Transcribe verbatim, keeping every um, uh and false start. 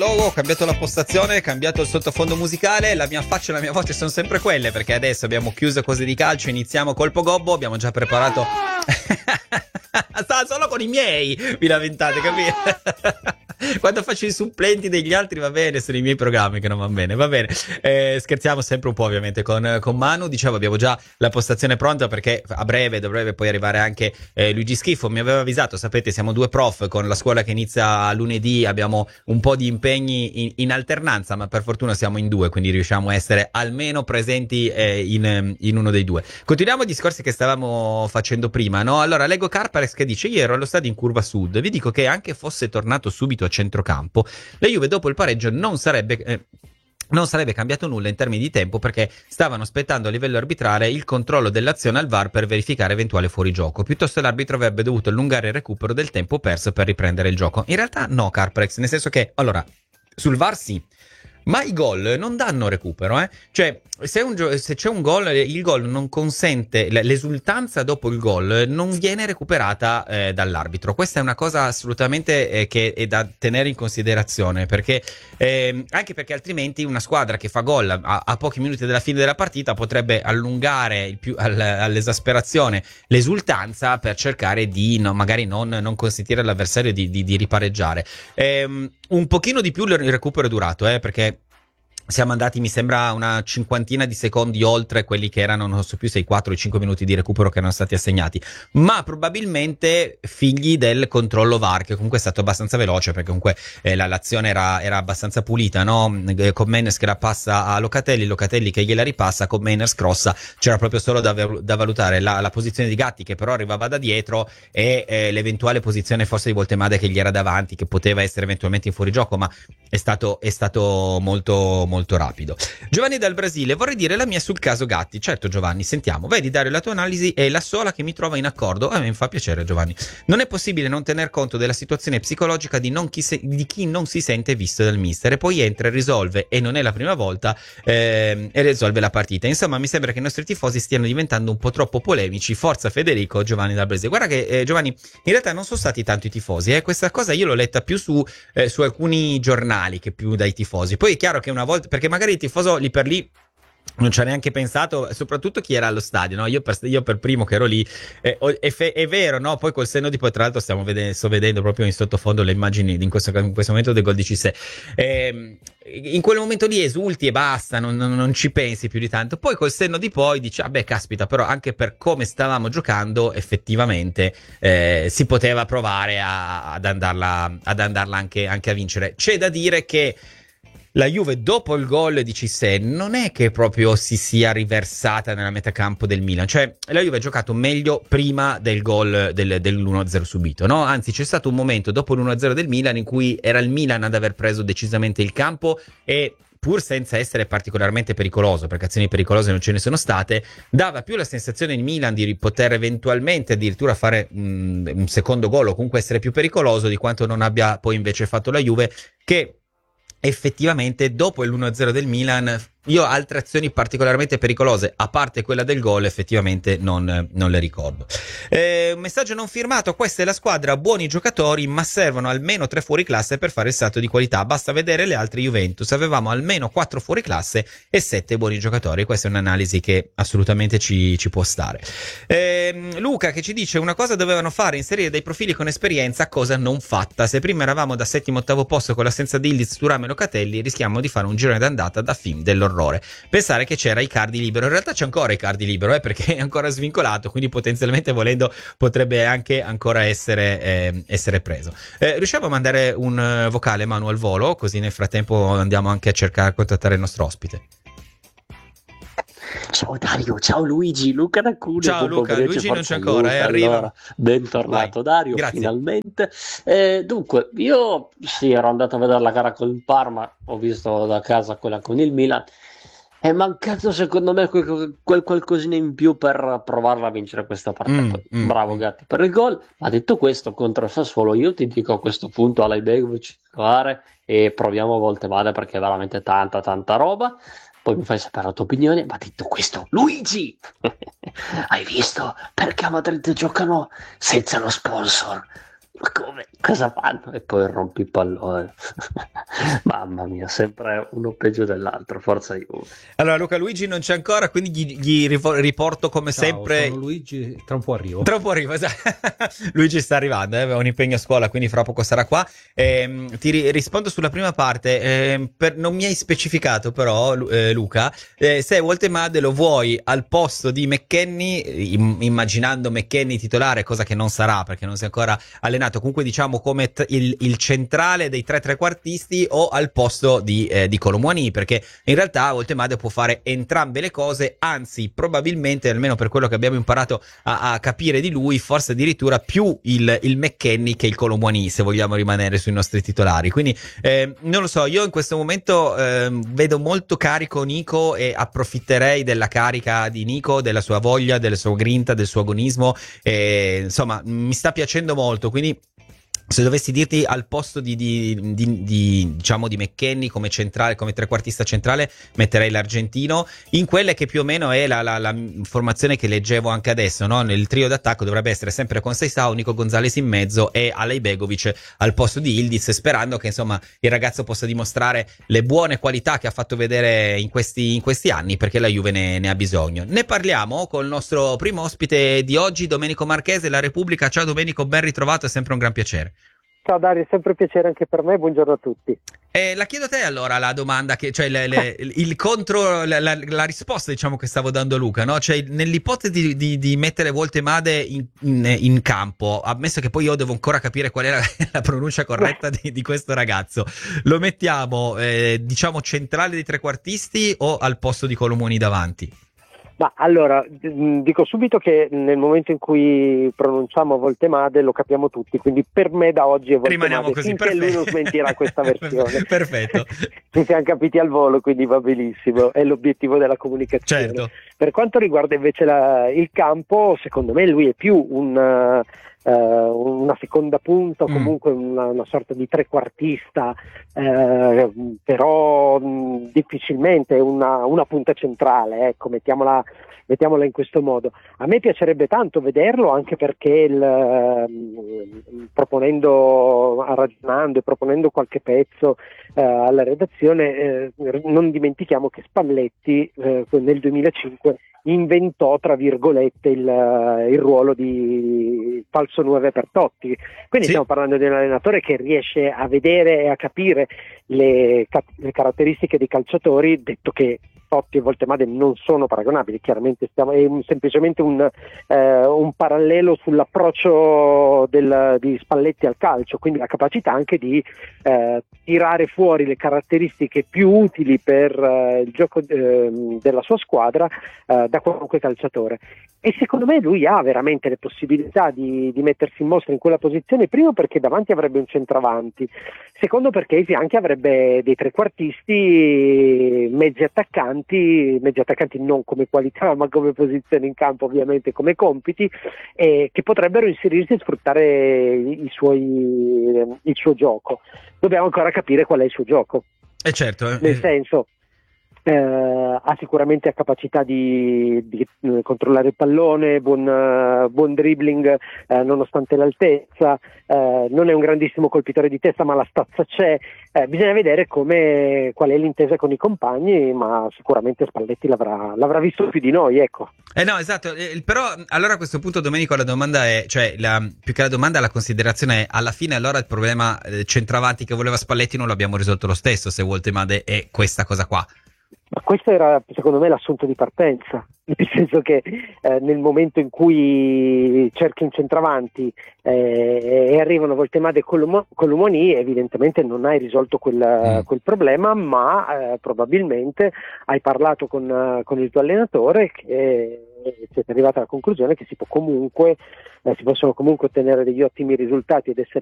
logo, ho cambiato la postazione, ho cambiato il sottofondo musicale, la mia faccia e la mia voce sono sempre quelle, perché adesso abbiamo chiuso cose di calcio, iniziamo colpo gobbo, abbiamo già preparato... Sta solo con i miei, vi lamentate, capite? Quando faccio i supplenti degli altri va bene, sono i miei programmi che non vanno bene, va bene. Eh, scherziamo sempre un po' ovviamente con, con Manu, dicevo abbiamo già la postazione pronta perché a breve dovrebbe poi arrivare anche eh, Luigi Schifo, mi aveva avvisato, sapete siamo due prof con la scuola che inizia lunedì, abbiamo un po' di impegni in, in alternanza, ma per fortuna siamo in due, quindi riusciamo a essere almeno presenti eh, in, in uno dei due. Continuiamo i discorsi che stavamo facendo prima, no? Allora leggo Carparex che dice: ieri ero allo stadio in curva sud, vi dico che anche fosse tornato subito a centrocampo, la Juve dopo il pareggio non sarebbe... Eh, non sarebbe cambiato nulla in termini di tempo perché stavano aspettando a livello arbitrale il controllo dell'azione al V A R per verificare eventuale fuorigioco. Piuttosto l'arbitro avrebbe dovuto allungare il recupero del tempo perso per riprendere il gioco. In realtà no, Carprex, nel senso che, allora, sul V A R sì, ma i gol non danno recupero, eh? Cioè, se, un gio- se c'è un gol, il gol non consente, l'esultanza dopo il gol non viene recuperata eh, dall'arbitro. Questa è una cosa assolutamente eh, che è da tenere in considerazione, perché eh, anche perché altrimenti una squadra che fa gol a, a pochi minuti dalla fine della partita potrebbe allungare il più, all, all'esasperazione l'esultanza per cercare di no, magari non, non consentire all'avversario di, di, di ripareggiare. Eh, un pochino di più il recupero è durato, eh, perché siamo andati, mi sembra, una cinquantina di secondi oltre quelli che erano, non so più se i quattro o i cinque minuti di recupero che erano stati assegnati, ma probabilmente figli del controllo V A R, che comunque è stato abbastanza veloce, perché comunque eh, la, l'azione era, era abbastanza pulita, no? Con Menners che la passa a Locatelli, Locatelli che gliela ripassa, con Menners crossa, c'era proprio solo da, da valutare la, la posizione di Gatti che però arrivava da dietro e eh, l'eventuale posizione forse di Voltemade che gli era davanti, che poteva essere eventualmente in fuorigioco, ma è stato, è stato molto molto molto rapido. Giovanni dal Brasile: vorrei dire la mia sul caso Gatti. Certo Giovanni, sentiamo. Vedi Dario, la tua analisi è la sola che mi trova in accordo. A me mi fa piacere Giovanni. Non è possibile non tener conto della situazione psicologica di, non chi, se, di chi non si sente visto dal mister e poi entra e risolve, e non è la prima volta, eh, e risolve la partita. Insomma mi sembra che i nostri tifosi stiano diventando un po' troppo polemici. Forza Federico. Giovanni dal Brasile. Guarda che eh, Giovanni, in realtà non sono stati tanto i tifosi, eh. Questa cosa io l'ho letta più su, eh, su alcuni giornali che più dai tifosi. Poi è chiaro che una volta, perché magari il tifoso lì per lì non ci ha neanche pensato, soprattutto chi era allo stadio, no? Io per, io per primo che ero lì, eh, è, fe, è vero, no? Poi col senno di poi, tra l'altro, stiamo vedendo, sto vedendo proprio in sottofondo le immagini in questo, in questo momento del gol di Cissé. Eh, in quel momento lì esulti e basta, non, non, non ci pensi più di tanto. Poi col senno di poi dici, ah beh, caspita, però anche per come stavamo giocando, effettivamente eh, si poteva provare a, ad andarla, ad andarla anche, anche a vincere. C'è da dire che la Juve dopo il gol di Cissé non è che proprio si sia riversata nella metacampo del Milan, cioè la Juve ha giocato meglio prima del gol del, dell'uno a zero subito, no? Anzi c'è stato un momento dopo l'uno a zero del Milan in cui era il Milan ad aver preso decisamente il campo e, pur senza essere particolarmente pericoloso, perché azioni pericolose non ce ne sono state, dava più la sensazione in Milan di poter eventualmente addirittura fare mh, un secondo gol o comunque essere più pericoloso di quanto non abbia poi invece fatto la Juve, che effettivamente dopo l'uno a zero del Milan io altre azioni particolarmente pericolose, a parte quella del gol, effettivamente non, non le ricordo. Eh, un messaggio non firmato: questa è la squadra, buoni giocatori, ma servono almeno tre fuoriclasse per fare il salto di qualità. Basta vedere le altre Juventus, avevamo almeno quattro fuoriclasse e sette buoni giocatori. Questa è un'analisi che assolutamente ci, ci può stare. Eh, Luca che ci dice: una cosa dovevano fare, inserire dei profili con esperienza, cosa non fatta. Se prima eravamo da settimo ottavo posto con l'assenza di Ildiz, Thuram e Locatelli, rischiamo di fare un girone d'andata da film dell'orrore. Pensare che c'era Icardi libero, in realtà c'è ancora Icardi libero, eh, perché è ancora svincolato, quindi potenzialmente volendo potrebbe anche ancora essere, eh, essere preso. Eh, riusciamo a mandare un uh, vocale Manu al volo, così nel frattempo andiamo anche a cercare di contattare il nostro ospite. Ciao Dario, ciao Luigi, Luca da Cuneo. Ciao Luca, Luigi non c'è ancora, eh, arriva. Allora, bentornato Vai. Dario, Grazie. finalmente. Eh, dunque, io sì, ero andato a vedere la gara con il Parma, ho visto da casa quella con il Milan. È mancato secondo me quel, quel qualcosina in più per provarla a vincere questa partita. Mm, mm, Bravo mm. Gatti per il gol. Ma detto questo, contro il Sassuolo io ti dico a questo punto Alaibegovic titolare e proviamo a Voltemade perché è veramente tanta tanta roba. Poi mi fai sapere la tua opinione. Ma detto questo, Luigi, hai visto perché a Madrid giocano senza lo sponsor? Ma come? Cosa fanno? E poi rompi il pallone. Mamma mia, sempre uno peggio dell'altro, forza Juve. Allora, Luca Luigi non c'è ancora, quindi gli, gli rivo- riporto come Ciao, sempre. sono Luigi, tra un po' arrivo. Troppo arrivo, esatto. Luigi sta arrivando, eh, aveva un impegno a scuola, quindi fra poco sarà qua. Ehm, ti ri- rispondo sulla prima parte. Ehm, per- non mi hai specificato, però, Lu- eh, Luca, eh, se Woltemade lo vuoi al posto di McKennie, im- immaginando McKennie titolare, cosa che non sarà perché non si è ancora allenato. Comunque, diciamo come t- il, il centrale dei tre trequartisti o al posto di, eh, di Kolo Muani, perché in realtà Woltemade può fare entrambe le cose, anzi, probabilmente, almeno per quello che abbiamo imparato A, a capire di lui, forse addirittura più il, il McKennie che il Kolo Muani, se vogliamo rimanere sui nostri titolari. Quindi eh, non lo so, io in questo momento eh, vedo molto carico Nico e approfitterei della carica di Nico, della sua voglia, della sua grinta, del suo agonismo, e, insomma mi sta piacendo molto, quindi se dovessi dirti al posto di, di, di, di diciamo di McKennie come centrale, come trequartista centrale, metterei l'argentino in quelle che più o meno è la, la, la formazione che leggevo anche adesso, no? Nel trio d'attacco dovrebbe essere sempre con Seisao, Nico Gonzalez in mezzo e Alejbegovic al posto di Ildiz, sperando che insomma il ragazzo possa dimostrare le buone qualità che ha fatto vedere in questi, in questi anni, perché la Juve ne, ne ha bisogno. Ne parliamo con il nostro primo ospite di oggi, Domenico Marchese, La Repubblica. Ciao Domenico, ben ritrovato, è sempre un gran piacere. Ciao Dario, è sempre un piacere anche per me, buongiorno a tutti. Eh, la chiedo a te allora la domanda, che, cioè le, le, il contro, la, la, la risposta diciamo che stavo dando a Luca, no? Cioè nell'ipotesi di, di, di mettere Woltemade in, in, in campo, ammesso che poi io devo ancora capire qual è la, la pronuncia corretta di, di questo ragazzo, lo mettiamo eh, diciamo centrale dei trequartisti o al posto di Kolo Muani davanti? Ma allora, dico subito che nel momento in cui pronunciamo Woltemade lo capiamo tutti, quindi per me da oggi è Woltemade. Rimaniamo così, finché lui non smentirà questa versione. Perfetto. Ci siamo capiti al volo, quindi va benissimo, è l'obiettivo della comunicazione. Certo. Per quanto riguarda invece la, il campo, secondo me lui è più un... Uh, una seconda punta o comunque mm. una, una sorta di trequartista, uh, però mh, difficilmente una, una punta centrale, ecco, mettiamola, mettiamola in questo modo. A me piacerebbe tanto vederlo, anche perché il, uh, proponendo, ragionando e proponendo qualche pezzo uh, alla redazione, uh, non dimentichiamo che Spalletti uh, nel duemilacinque inventò tra virgolette il, il ruolo di falso nove per Totti, quindi sì. Stiamo parlando di un allenatore che riesce a vedere e a capire le, le caratteristiche dei calciatori, detto che Totti e Woltemade non sono paragonabili, chiaramente stiamo, è un, semplicemente un, eh, un parallelo sull'approccio del, di Spalletti al calcio, quindi la capacità anche di eh, tirare fuori le caratteristiche più utili per eh, il gioco eh, della sua squadra eh, da qualunque calciatore. E secondo me lui ha veramente le possibilità di, di mettersi in mostra in quella posizione, primo perché davanti avrebbe un centravanti, secondo perché ai fianchi avrebbe dei trequartisti, mezzi attaccanti, mezzi attaccanti non come qualità ma come posizione in campo, ovviamente come compiti, eh, che potrebbero inserirsi e sfruttare i, i suoi, il suo gioco. Dobbiamo ancora capire qual è il suo gioco. Eh certo, eh. Nel senso, Eh, ha sicuramente capacità di, di eh, controllare il pallone, buon, uh, buon dribbling eh, nonostante l'altezza, eh, non è un grandissimo colpitore di testa ma la stazza c'è, eh, bisogna vedere come, qual è l'intesa con i compagni, ma sicuramente Spalletti l'avrà, l'avrà visto più di noi, ecco. Eh no, esatto, eh, però allora a questo punto Domenico la domanda è, cioè la, più che la domanda la considerazione è, alla fine allora il problema eh, centravanti che voleva Spalletti non l'abbiamo risolto lo stesso se Woltemade è questa cosa qua. Ma questo era secondo me l'assunto di partenza, nel senso che eh, nel momento in cui cerchi un centravanti eh, e arrivano Woltemade e Kolo Muani, evidentemente non hai risolto quel, mm. quel problema, ma eh, probabilmente hai parlato con, uh, con il tuo allenatore che siete arrivati alla conclusione che si può comunque eh, si possono comunque ottenere degli ottimi risultati ed essere